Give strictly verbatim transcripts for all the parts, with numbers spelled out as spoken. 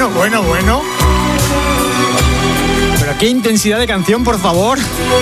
bueno, bueno, bueno. Pero qué intensidad de canción, por favor.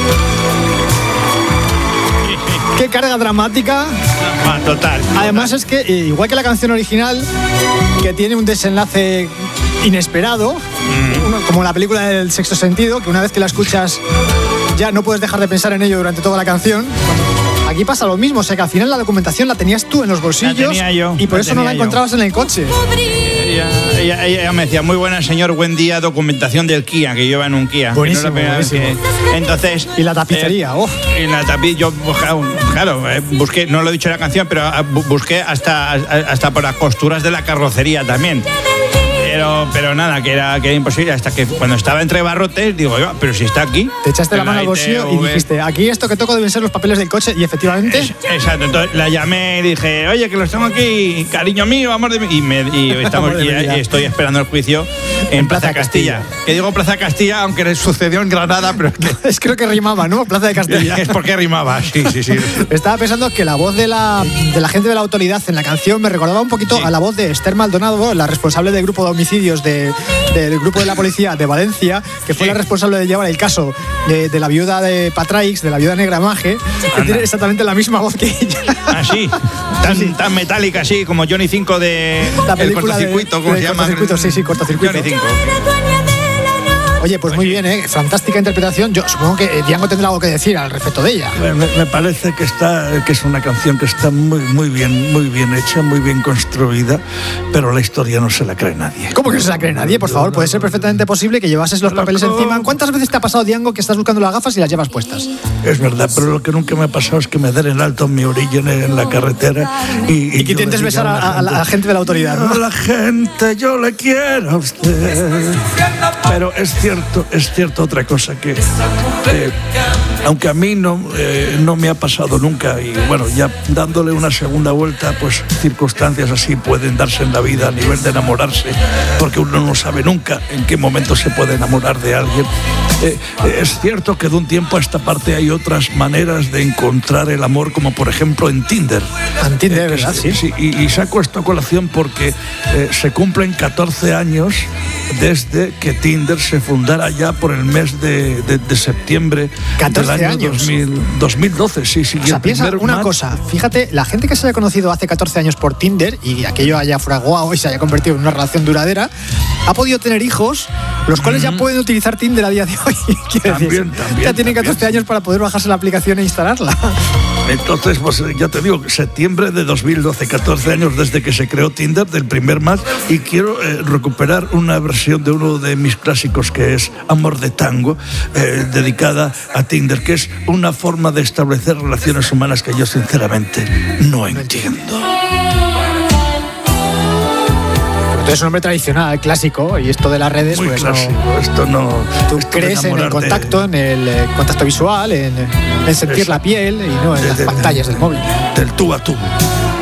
Qué carga dramática. Ah, total. Además es que, igual que la canción original, que tiene un desenlace inesperado, mm. como la película del Sexto Sentido, que una vez que la escuchas ya no puedes dejar de pensar en ello durante toda la canción. Aquí pasa lo mismo, o sea que al final la documentación la tenías tú en los bolsillos la tenía yo, y por eso no la encontrabas yo. en el coche. Ella, ella, ella me decía, muy buena señor, buen día, documentación del Kia, que yo iba en un Kia. Buenísimo, no buenísimo. Que, entonces... Y la tapicería, eh, oh. Y la tapicería, yo, claro, busqué, no lo he dicho en la canción, pero busqué hasta, hasta por las costuras de la carrocería también. Pero, pero nada, que era, que era imposible. Hasta que cuando estaba entre barrotes, digo, pero si está aquí. Te echaste la mano al bolsillo y dijiste, aquí esto que toco deben ser los papeles del coche. Y efectivamente. Es, exacto, entonces la llamé y dije, oye, que los tengo aquí, cariño mío, amor de mí. Y, me, y, estamos, y, y estoy esperando el juicio en, en Plaza, Plaza Castilla. Castilla. Que digo Plaza Castilla, aunque sucedió en Granada, pero. Es creo que rimaba, ¿no? Plaza de Castilla. Es porque rimaba, sí, sí, sí. Estaba pensando que la voz de la, de la gente de la autoridad en la canción me recordaba un poquito sí. a la voz de Esther Maldonado, la responsable del grupo de homicidios de. del grupo de la policía de Valencia, que fue sí. la responsable de llevar el caso de, de la viuda de Patraix, de la viuda negra Mage, que Anda. tiene exactamente la misma voz que ella. Ah, sí, tan, sí. tan metálica así como Johnny cinco de la el cortocircuito, de, ¿cómo de se llama? Cortocircuito, sí, sí, cortocircuito. Johnny cinco. Oye, pues muy bien, ¿eh? Fantástica interpretación. Yo supongo que Diango tendrá algo que decir al respecto de ella. Me, me parece que está, que es una canción que está muy, muy bien, muy bien hecha, muy bien construida, pero la historia no se la cree nadie. ¿Cómo que no se la cree nadie? Por favor, puede ser perfectamente posible que llevases los papeles encima. ¿Cuántas veces te ha pasado, Diango, que estás buscando las gafas y las llevas puestas? Es verdad, pero lo que nunca me ha pasado es que me den el alto en mi orilla en la carretera y, y, y que intentes besar a, a, a la gente de la autoridad, ¿no? A la gente, yo le quiero a usted. Pero es cierto, es cierto otra cosa que, eh, aunque a mí no, eh, no me ha pasado nunca y bueno, ya dándole una segunda vuelta, pues circunstancias así pueden darse en la vida a nivel de enamorarse, porque uno no sabe nunca en qué momento se puede enamorar de alguien. Eh, eh, es cierto que de un tiempo a esta parte hay otras maneras de encontrar el amor, como por ejemplo en Tinder. En Tinder, eh, ¿verdad? Sí, sí. Y, y saco esto a colación porque eh, se cumplen catorce años desde que Tinder se fundara ya por el mes de, de, de septiembre del año años. dos mil, dos mil doce. Sí, sí. O sea, piensa una match... cosa, fíjate, la gente que se haya conocido hace catorce años por Tinder y aquello haya fraguado y se haya convertido en una relación duradera, ha podido tener hijos, los cuales mm-hmm. ya pueden utilizar Tinder a día de hoy. También, decir, también. Ya tienen catorce también. años para poder bajarse la aplicación e instalarla. Entonces, pues ya te digo, septiembre de dos mil doce, catorce años desde que se creó Tinder, del primer match, y quiero eh, recuperar una versión de uno de mis clásicos que es Amor de Tango, eh, dedicada a Tinder, que es una forma de establecer relaciones humanas que yo sinceramente no entiendo. Es un hombre tradicional, clásico, y esto de las redes, muy pues clásico, no, esto no. Tú esto crees en el contacto, en el eh, contacto visual, en, en sentir Eso. la piel y no en de, las de, pantallas del móvil. Del tú a tú.